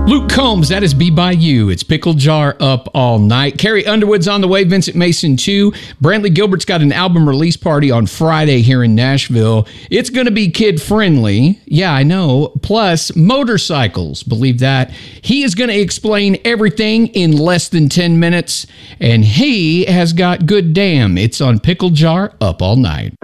Luke Combs, that is Be By You. It's Pickle Jar Up All Night. Carrie Underwood's on the way. Vincent Mason, too. Brantley Gilbert's got an album release party on Friday here in Nashville. It's going to be kid-friendly. Yeah, I know. Plus, motorcycles. Believe that. He is going to explain everything in less than 10 minutes. And he has got good damn. It's on Pickle Jar Up All Night.